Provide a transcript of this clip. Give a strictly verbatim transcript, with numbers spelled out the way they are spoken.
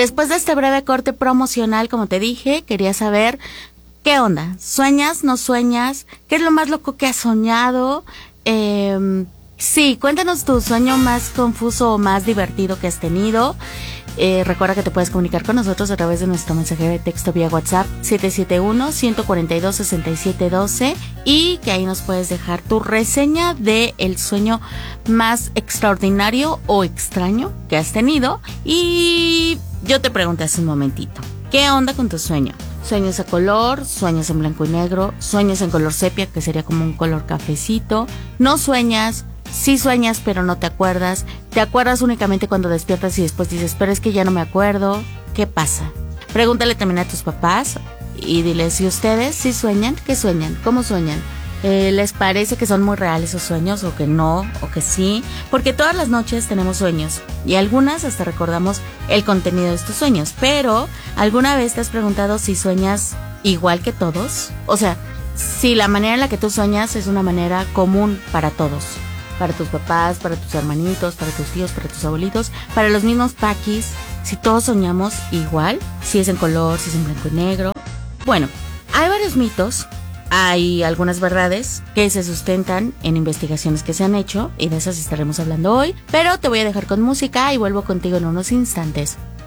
Después de este breve corte promocional, como te dije, quería saber qué onda. ¿Sueñas? ¿No sueñas? ¿Qué es lo más loco que has soñado? Eh, sí, cuéntanos tu sueño más confuso o más divertido que has tenido. Eh, recuerda que te puedes comunicar con nosotros a través de nuestro mensaje de texto vía WhatsApp siete siete uno, uno cuatro dos, seis siete uno dos y que ahí nos puedes dejar tu reseña de el sueño más extraordinario o extraño que has tenido. Y yo te pregunté hace un momentito, ¿qué onda con tu sueño? ¿Sueños a color? ¿Sueños en blanco y negro? ¿Sueños en color sepia, que sería como un color cafecito? ¿No sueñas? Sí sueñas, pero no te acuerdas. Te acuerdas únicamente cuando despiertas y después dices, pero es que ya no me acuerdo. ¿Qué pasa? Pregúntale también a tus papás y diles si ustedes sí sueñan. ¿Qué sueñan? ¿Cómo sueñan? Eh, ¿Les parece que son muy reales esos sueños o que no, o que sí? Porque todas las noches tenemos sueños y algunas hasta recordamos el contenido de estos sueños. Pero, ¿alguna vez te has preguntado si sueñas igual que todos? O sea, si la manera en la que tú sueñas es una manera común para todos. Para tus papás, para tus hermanitos, para tus tíos, para tus abuelitos, para los mismos paquis, si todos soñamos igual, si es en color, si es en blanco y negro. Bueno, hay varios mitos, hay algunas verdades que se sustentan en investigaciones que se han hecho y de esas estaremos hablando hoy, pero te voy a dejar con música y vuelvo contigo en unos instantes.